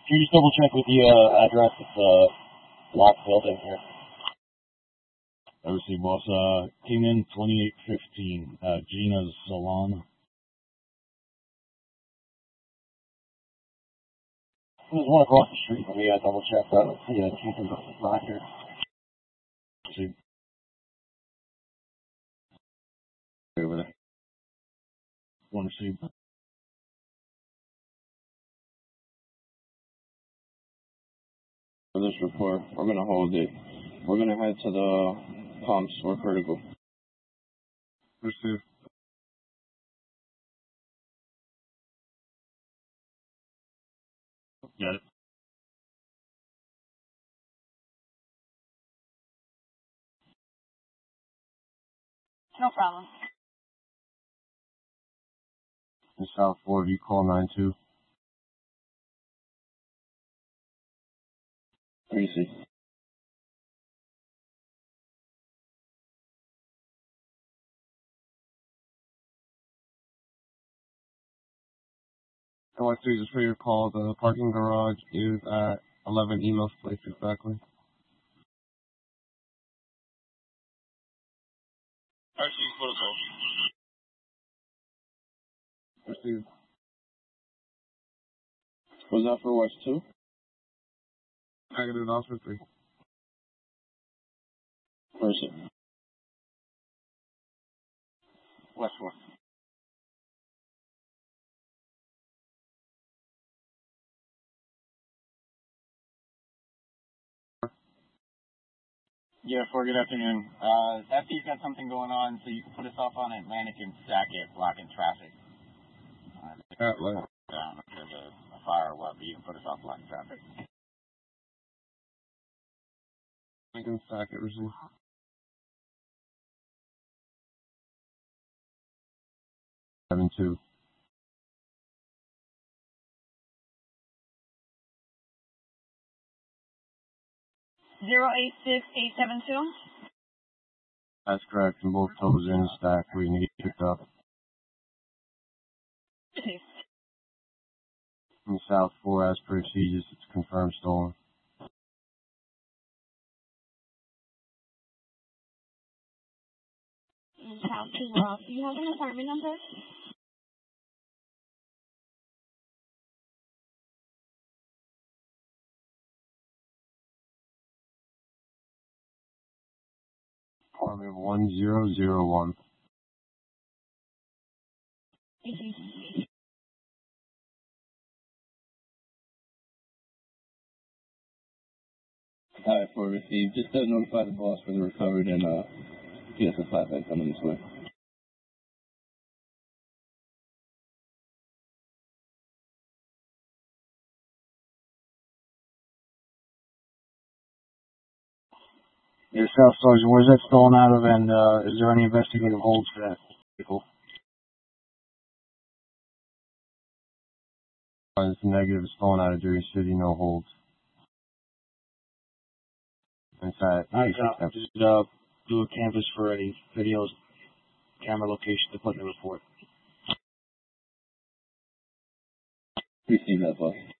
Can you just double check with the address? It's locked building here. I received, boss. Came in 2815, Gina's Salon. There's one across the street from me. I double checked that. Let's see, Keith and Black here. See. Over there. One received. For this report, we're going to hold it. We're going to head to the pumps or critical. Received. Got it. No problem. In South 4, you call 92. 3C. NYC, just for your call, the parking garage is at 11 Enos Place exactly. RC protocol. Received. Was that for West 2? Negative, officer 3. Person. West 4. Yeah, good afternoon. FD's got something going on, so you can put us off on Atlantic and Sackett, blocking traffic. Atlantic. I don't know if there's a fire or what, but you can put us off blocking traffic. Lincoln Sackett, received. Seven 2. Zero 86872. That's correct. And both toes in stack. We need to pick up. In South 4, as per Aegis, it's confirmed stolen. In South 2, Ross. Do you have an apartment number? Apartment 1001. Alright, for received. Just notify the boss for the recovered and PS a flatbed coming this way. Yourself, Sergeant, where's that stolen out of, and is there any investigative holds for that vehicle? It's negative. It's stolen out of Jersey City. No holds. Inside. Alright, just do a canvas for any videos, camera location to put in the report. Receive that, boss.